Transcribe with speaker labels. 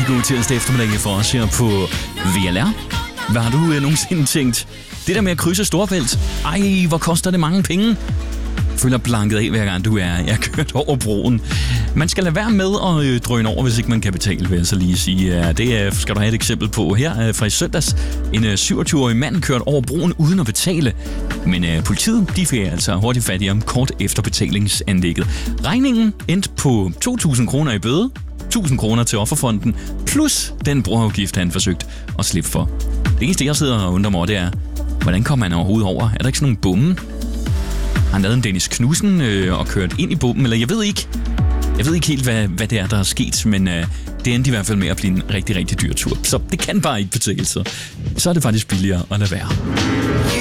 Speaker 1: rigtig god tirsdag eftermiddag for os her på VLR. Hvad har du nogensinde tænkt? Det der med at krydse Storebælt, hvor koster det mange penge? Føler blanket af, hver gang du er kørt over broen. Man skal lade være med at drøne over, hvis ikke man kan betale, vil jeg så lige sige. Det skal du have et eksempel på her fra i søndags. En 27-årig mand kørte over broen uden at betale. Men politiet, de fik altså hurtigt fat i ham kort efter betalingsanlægget. Regningen endte på 2.000 kroner i bøde, 1.000 kroner til offerfonden, plus den broafgift, han forsøgte at slippe for. Det eneste, jeg sidder og undrer mig over, det er, hvordan kommer han overhovedet over? Er der ikke sådan nogle bomme? Han lavede en Dennis Knudsen og kørt ind i bomben, eller jeg ved ikke helt, hvad det er, der er sket, men det endte i hvert fald med at blive en rigtig, rigtig dyr tur. Så det kan bare ikke betale sig. Så er det faktisk billigere at lade være.